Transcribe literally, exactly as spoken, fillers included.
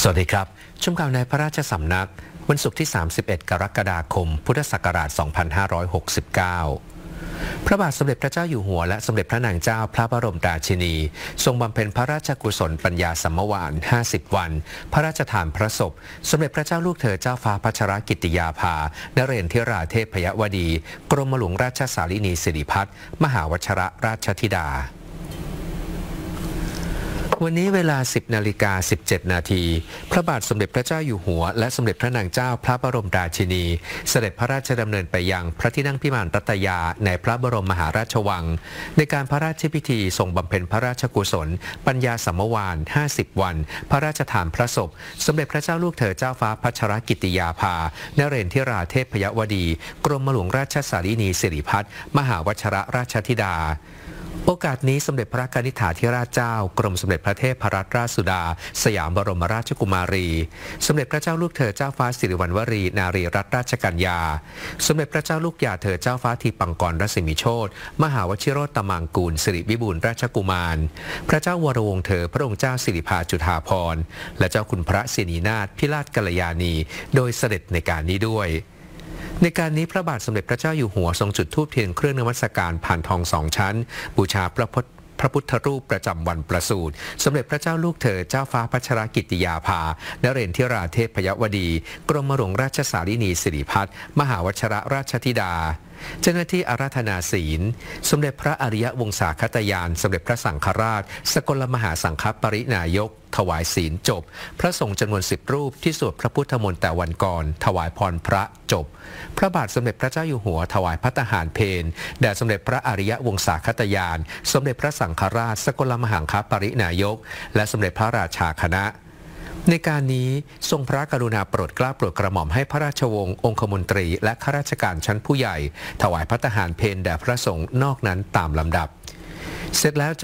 สวัสดีครับชมข่าวในพระราชสำนักวันศุกร์ที่ สามสิบเอ็ด กรกฎาคม พุทธศักราช สองพันห้าร้อยหกสิบเก้า พระบาทสมเด็จพระเจ้าอยู่หัวและสมเด็จพระนางเจ้าพระบรมราชินีทรงบำเพ็ญพระราชกุศลปัญญาสัมมวาน ห้าสิบ วัน พระราชทานพระศพสมเด็จพระเจ้าลูกเธอเจ้าฟ้าพัชรกิติยาภานเรศธิราเทพยวดี กรมหลวงราชสารินีสิริพัฒน์มหาวชรราชธิดาวันนี้เวลา สิบนาฬิกาสิบเจ็ดนาทีพระบาทสมเด็จพระเจ้าอยู่หัวและสมเด็จพระนางเจ้าพระบรมราชินีเสด็จพระราชดำเนินไปยังพระที่นั่งพิมานรัตยาในพระบรมมหาราชวังในการพระราชพิธีทรงบำเพ็ญพระราชกุศลปัญญาสัมมวาน ห้าสิบ วันพระราชทานพระศพสมเด็จพระเจ้าลูกเธอเจ้าฟ้าพัชรกิติยาภานเรศธิราเทพยวดี กรมหลวงราชสารินีสิริพัฒน์มหาวชรราชธิดาโอกาสนี้สมเด็จพระกนิษฐาธิราชเจ้ากรมสมเด็จพระเทพรัตนราชสุดาสยามบรมราชกุมารีสมเด็จพระเจ้าลูกเธอเจ้าฟ้าสิริวัณวรีนารีรัตนราชกัญญาสมเด็จพระเจ้าลูกยาเธอเจ้าฟ้าทีปังกรรัศมีโชติมหาวชิโรตมังกูลสิริวิบูลย์ราชกุมารพระเจ้าวรวงศ์เธอพระองค์เจ้าสิริภาจุฑาภรณ์และเจ้าคุณพระสินีนาถพิราชกัลยาณีโดยเสด็จในการนี้ด้วยในการนี้พระบาทสมเด็จพระเจ้าอยู่หัวทรงจุดธูปเทียนเครื่องนมัสการผ่านทองสองชั้นบูชาพระพุทธพระพุทธรูปประจำวันประสูติสมเด็จพระเจ้าลูกเธอเจ้าฟ้าพัชรกิติยาภานเรศธิราเทพยวดี กรมหลวงราชสารินีสิริพัฒน์มหาวชรราชธิดาเจ้าหน้าที่อาราธนาศีลสมเด็จพระอริยวงศาคตยานสมเด็จพระสังฆราชสกลมหาสังฆปรินายกถวายศีลจบพระสงฆ์จำนวนสิบรูปที่สวดพระพุทธมนต์แต่วันก่อนถวายพรพระจบพระบาทสมเด็จพระเจ้าอยู่หัวถวายภัตตาหารเพลแด่สมเด็จพระอริยวงศาคตยานสมเด็จพระสังฆราชสกลมหาสังฆปรินายกและสมเด็จพระราชาคณะในการนี้ทรงพระกรุณาโปรดเกล้าโปรดกระหม่อมให้พระราชวงศ์องคมนตรีและข้าราชการชั้นผู้ใหญ่ถวายภัตตาหารเพลแด่พระสงฆ์นอกนั้นตามลำดับเสร็จแล้ว